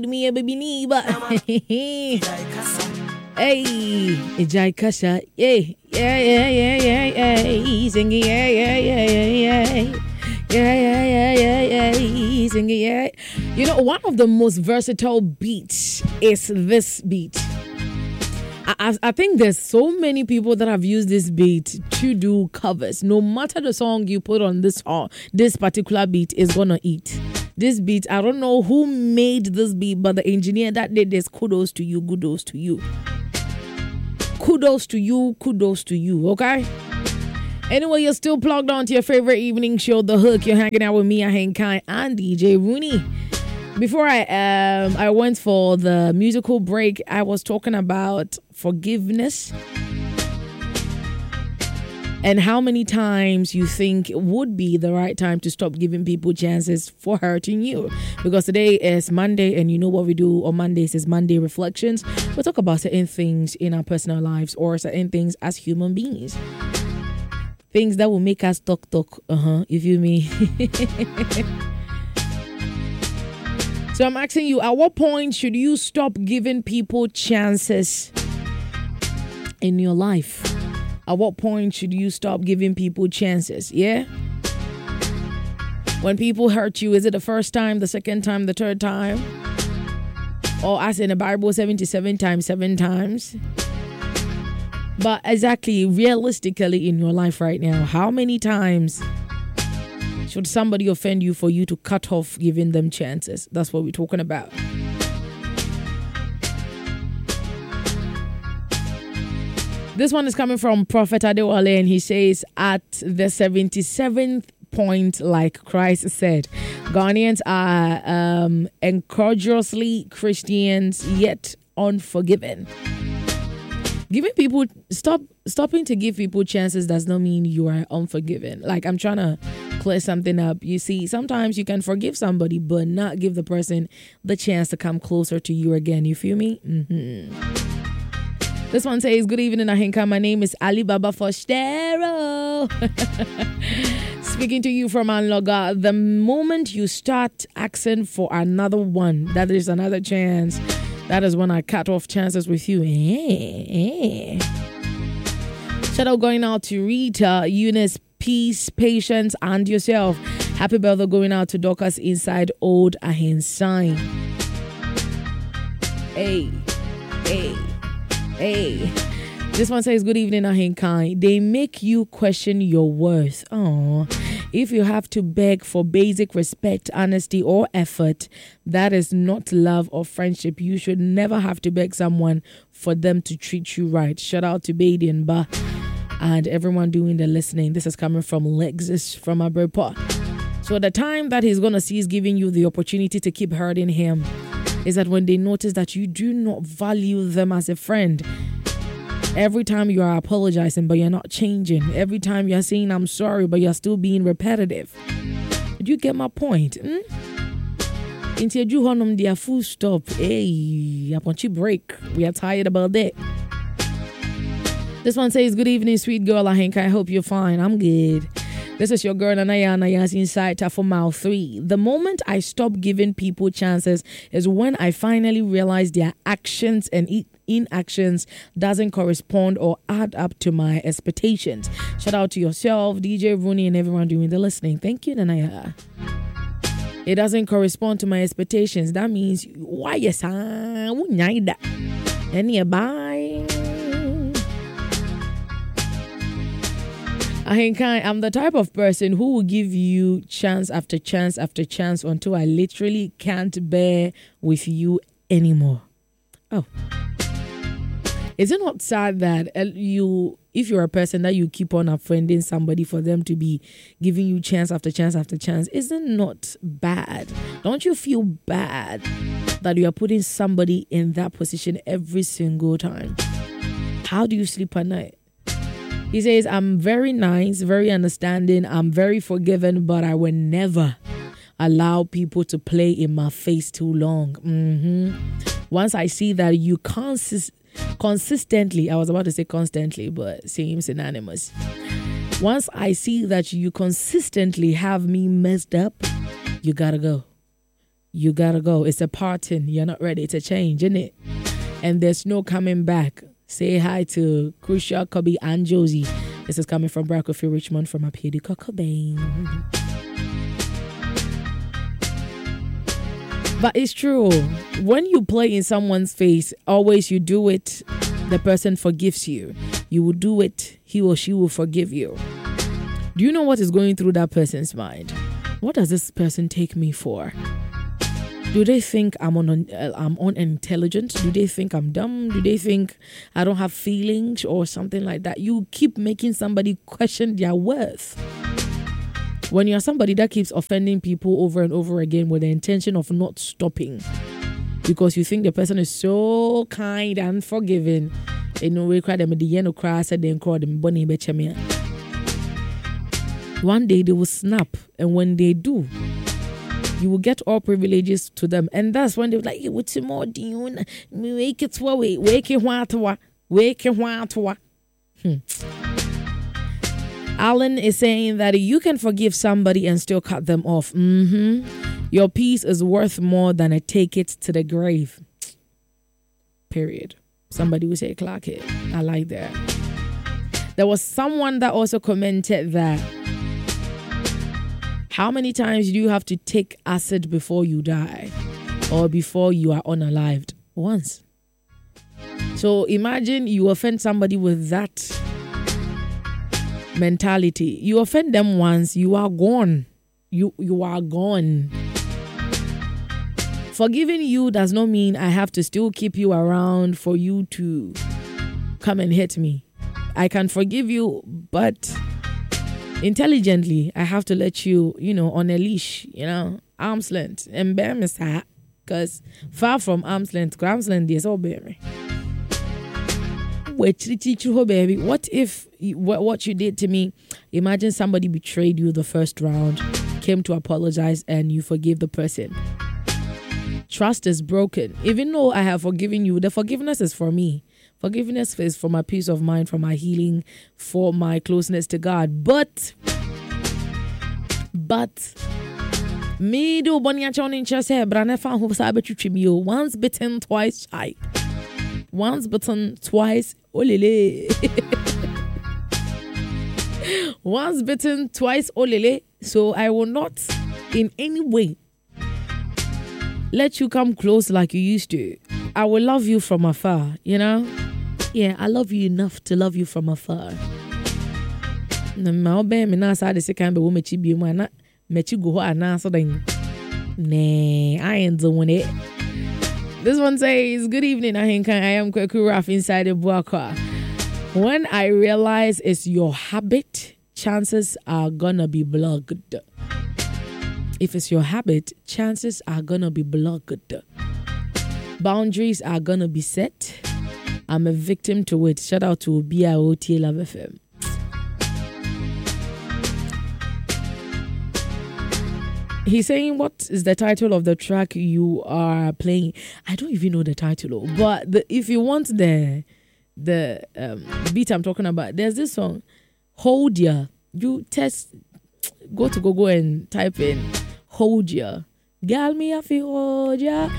me a baby neighbor. Hey, Ijai Kasha, yeah, singing, yeah, singing, yeah. You know, one of the most versatile beats is this beat. I think there's so many people that have used this beat to do covers. No matter the song you put on this particular beat is gonna eat. This beat, I don't know who made this beat, but the engineer that did this, kudos to you, kudos to you. Kudos to you, okay? Anyway, you're still plugged on to your favorite evening show, The Hook. You're hanging out with me, Ahen Kai, and DJ Rooney. Before I went for the musical break, I was talking about forgiveness and how many times you think it would be the right time to stop giving people chances for hurting you. Because today is Monday, and you know what we do on Mondays is Monday Reflections. We talk about certain things in our personal lives or certain things as human beings. Things that will make us talk. You feel me? So I'm asking you, at what point should you stop giving people chances in your life? At what point should you stop giving people chances? Yeah? When people hurt you, is it the first time, the second time, the third time? Or as in the Bible, 77 times, 7 times? But exactly, realistically in your life right now, how many times should somebody offend you for you to cut off giving them chances? That's what we're talking about. This one is coming from Prophet Adewale, and he says, at the 77th point, like Christ said, Ghanaians are incredulously Christians yet unforgiving. Giving people, stopping to give people chances does not mean you are unforgiving. Like, I'm trying to clear something up. You see, sometimes you can forgive somebody, but not give the person the chance to come closer to you again. You feel me? This one says, good evening, Ahinka. My name is Ali Baba Fostero. Speaking to you from Anloga. The moment you start asking for another one, that is another chance, that is when I cut off chances with you. Shout out going out to Rita, Eunice, Peace, Patience, and yourself. Happy birthday going out to Dorcas inside Old Ahensine. Hey. This one says, good evening, Ahenkai. They make you question your worth. Oh, if you have to beg for basic respect, honesty, or effort, that is not love or friendship. You should never have to beg someone for them to treat you right. Shout out to Beatty and Ba and everyone doing the listening. This is coming from Lexus from Aberpa. So the time that he's going to cease giving you the opportunity to keep hurting him is that when they notice that you do not value them as a friend. Every time you are apologizing, but you're not changing. Every time you're saying, I'm sorry, but you're still being repetitive. Did you get my point? Into you honum their full stop. Hey, I want you break. We are tired about that. This one says, good evening, sweet girl. I hope you're fine. I'm good. This is your girl, Nanaya Nayas inside for Mile 3. The moment I stop giving people chances is when I finally realize their actions and inactions doesn't correspond or add up to my expectations. Shout out to yourself, DJ Rooney, and everyone doing the listening. Thank you, Nanaya. It doesn't correspond to my expectations. That means, why yes, any bye. I'm the type of person who will give you chance after chance after chance until I literally can't bear with you anymore. Oh. Is it not sad that if you're a person that you keep on offending somebody for them to be giving you chance after chance after chance, isn't not bad? Don't you feel bad that you are putting somebody in that position every single time? How do you sleep at night? He says, I'm very nice, very understanding, I'm very forgiving, but I will never allow people to play in my face too long. Once I see that you consistently, I was about to say constantly, but same synonymous. Once I see that you consistently have me messed up, you gotta go. you gotta go. It's a parting. You're not ready. It's a change, isn't it? And there's no coming back. Say hi to Crucial, Kobe, and Josie. This is coming from Brackerfield, Richmond, from up here to Cockabane. But it's true. When you play in someone's face, always you do it, the person forgives you. You will do it, he or she will forgive you. Do you know what is going through that person's mind? What does this person take me for? Do they think I'm unintelligent? Do they think I'm dumb? Do they think I don't have feelings or something like that? You keep making somebody question their worth. When you're somebody that keeps offending people over and over again with the intention of not stopping because you think the person is so kind and forgiving, one day they will snap, and when they do, you will get all privileges to them, and that's when they're like, hey, what's more do you make it wake Alan is saying that you can forgive somebody and still cut them off. Your peace is worth more than a take it to the grave. Period. Somebody will say, Clark it. I like that. There was someone that also commented that how many times do you have to take acid before you die or before you are unalived? Once. So imagine you offend somebody with that mentality. You offend them once, you are gone. You are gone. Forgiving you does not mean I have to still keep you around for you to come and hit me. I can forgive you, but intelligently, I have to let you, on a leash, arm's length. And bear me, because far from arm's length, is all bear me. What if what you did to me? Imagine somebody betrayed you the first round, came to apologize, and you forgive the person. Trust is broken. Even though I have forgiven you, the forgiveness is for me. Forgiveness is for my peace of mind, for my healing, for my closeness to God. But me do boniachon in chest here, branefa who sabe you once bitten, twice shy. Once bitten, twice olele. Once bitten, twice olele. So I will not in any way let you come close like you used to. I will love you from afar, Yeah, I love you enough to love you from afar. Nah, I ain't doing it. This one says, good evening, I am Kweku Raf inside the Buakwa. When I realize it's your habit, chances are gonna be blocked. If it's your habit, chances are gonna be blocked. Boundaries are gonna be set. I'm a victim to it. Shout out to BIOT Love FM. He's saying, what is the title of the track you are playing? I don't even know the title, but if you want the beat I'm talking about, there's this song, Hold Ya. You go to Google and type in Hold Ya. Gal me I feel hold ya.